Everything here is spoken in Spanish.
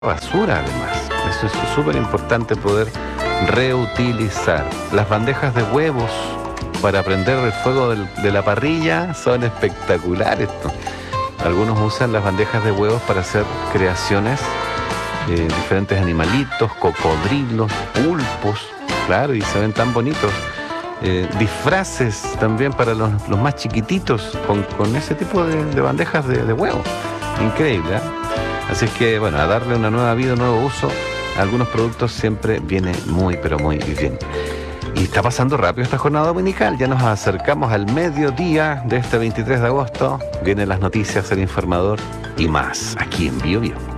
basura además. Eso es súper importante, poder reutilizar. Las bandejas de huevos para prender el fuego de la parrilla son espectaculares, ¿no? Algunos usan las bandejas de huevos para hacer creaciones, diferentes animalitos, cocodrilos, pulpos, claro, y se ven tan bonitos. Disfraces también para los más chiquititos con ese tipo de bandejas de huevo. Increíble, ¿eh? Así es que, bueno, a darle una nueva vida, un nuevo uso a algunos productos siempre viene muy, pero muy bien. Y está pasando rápido esta jornada dominical. Ya nos acercamos al mediodía de este 23 de agosto. Vienen las noticias, el informador y más aquí en Bio Bio.